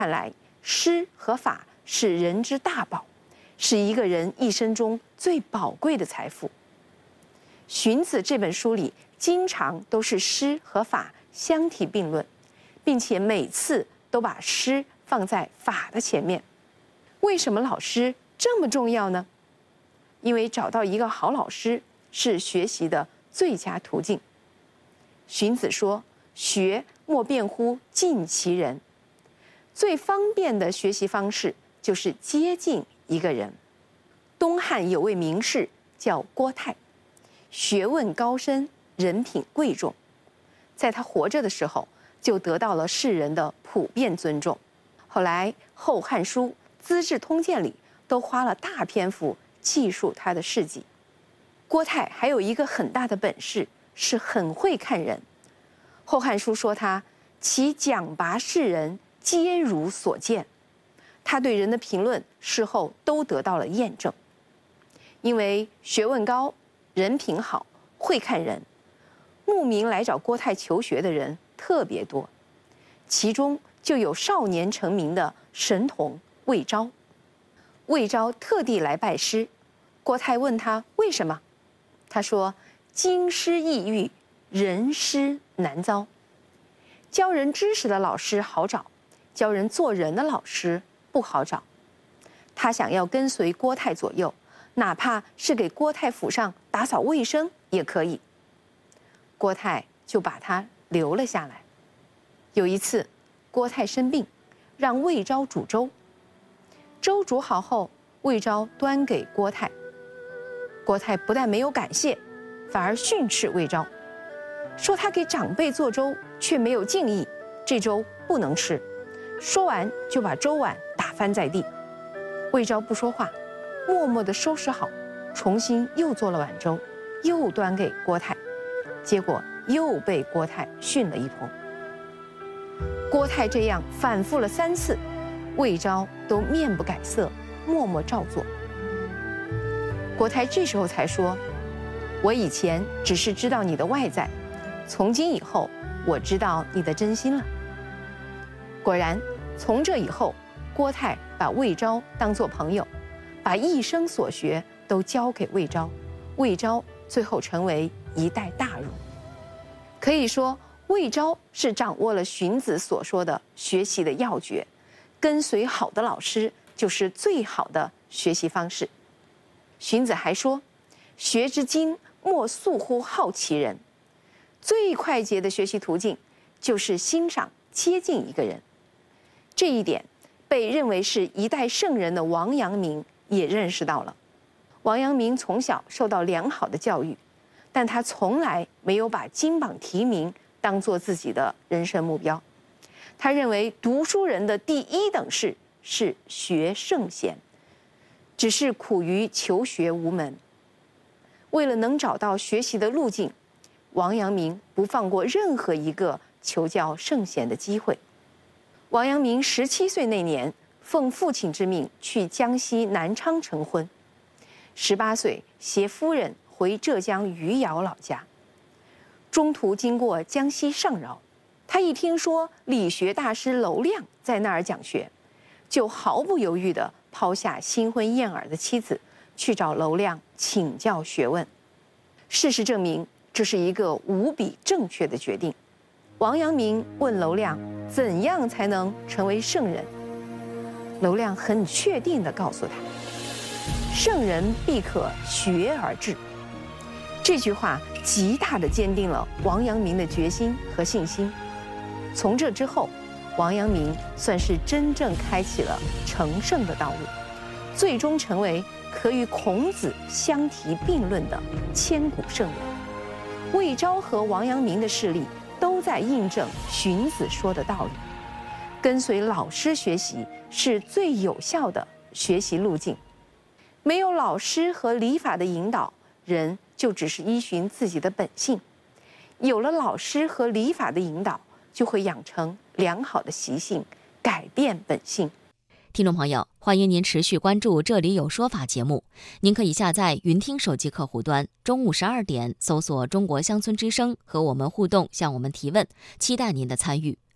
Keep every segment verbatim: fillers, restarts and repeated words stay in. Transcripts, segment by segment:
看来，诗和法是人之大宝，是一个人一生中最宝贵的财富。荀子这本书里经常都是诗和法相提并论，并且每次都把诗放在法的前面。为什么老师这么重要呢？因为找到一个好老师是学习的最佳途径。荀子说：“学莫辩乎近其人。”最方便的学习方式就是接近一个人。东汉有位名士叫郭泰，学问高深，人品贵重，在他活着的时候就得到了世人的普遍尊重。后来《后汉书》《资治通鉴》里都花了大篇幅记述他的事迹。郭泰还有一个很大的本事，是很会看人。《后汉书》说他其讲拔世人，皆如所见。他对人的评论事后都得到了验证。因为学问高，人品好，会看人，慕名来找郭泰求学的人特别多，其中就有少年成名的神童魏昭。魏昭特地来拜师，郭泰问他为什么，他说：“经师易遇，人师难遭。”教人知识的老师好找，教人做人的老师不好找。他想要跟随郭泰左右，哪怕是给郭泰府上打扫卫生也可以。郭泰就把他留了下来。有一次，郭泰生病，让魏昭煮粥。粥煮好后，魏昭端给郭泰。郭泰不但没有感谢，反而训斥魏昭，说他给长辈做粥却没有敬意，这粥不能吃。说完就把粥碗打翻在地。魏昭不说话，默默地收拾好，重新又做了碗粥，又端给郭泰，结果又被郭泰训了一通。郭泰这样反复了三次，魏昭都面不改色，默默照做。郭泰这时候才说：“我以前只是知道你的外在，从今以后我知道你的真心了。”果然，从这以后，郭泰把魏昭当作朋友，把一生所学都交给魏昭，魏昭最后成为一代大儒。可以说，魏昭是掌握了荀子所说的学习的要诀，跟随好的老师就是最好的学习方式。荀子还说：“学之精，莫速乎好其人。”最快捷的学习途径就是欣赏、接近一个人。这一点被认为是一代圣人的王阳明也认识到了。王阳明从小受到良好的教育，但他从来没有把金榜题名当作自己的人生目标。他认为读书人的第一等事是学圣贤，只是苦于求学无门。为了能找到学习的路径，王阳明不放过任何一个求教圣贤的机会。王阳明十七岁那年，奉父亲之命去江西南昌成婚。十八岁，携夫人回浙江余姚老家。中途经过江西上饶，他一听说理学大师娄亮在那儿讲学，就毫不犹豫地抛下新婚燕尔的妻子，去找娄亮请教学问。事实证明，这是一个无比正确的决定。王阳明问娄亮怎样才能成为圣人，娄亮很确定地告诉他：“圣人必可学而治。”这句话极大地坚定了王阳明的决心和信心。从这之后，王阳明算是真正开启了成圣的道路，最终成为可与孔子相提并论的千古圣人。魏昭和王阳明的事例都在印证荀子说的道理：跟随老师学习是最有效的学习路径。没有老师和礼法的引导，人就只是依循自己的本性；有了老师和礼法的引导，就会养成良好的习性，改变本性。 听众朋友，欢迎您持续关注《这里有说法》节目。您可以下载云听手机客户端，中午十二点搜索中国乡村之声，和我们互动，向我们提问，期待您的参与。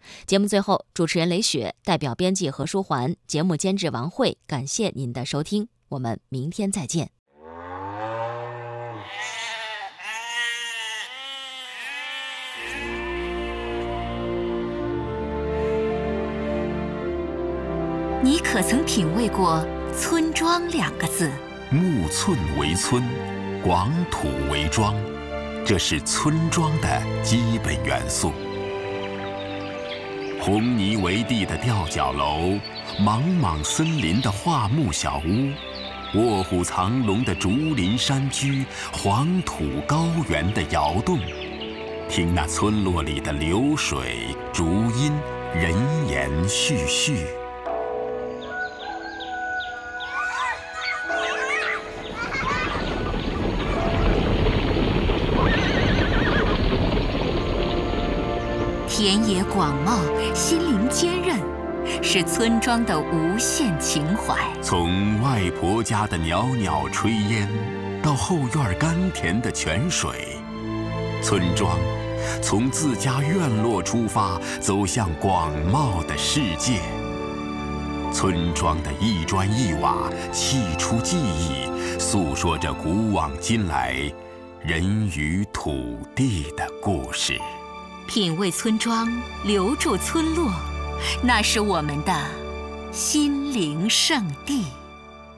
节目最后，主持人雷雪代表编辑何书桓、节目监制王慧，感谢您的收听，我们明天再见。 你可曾品味过村庄两个字？ 木寸为村，广土为庄，这是村庄的基本元素。红泥为地的吊脚楼，莽莽森林的桦木小屋，卧虎藏龙的竹林山居，黄土高原的窑洞，听那村落里的流水、竹音、人言絮絮。 田野广袤，心灵坚韧，是村庄的无限情怀。 从外婆家的袅袅炊烟，到后院甘甜的泉水，村庄从自家院落出发，走向广袤的世界。村庄的一砖一瓦，砌出记忆，诉说着古往今来人与土地的故事。 品味村庄，留住村落，那是我们的心灵圣地。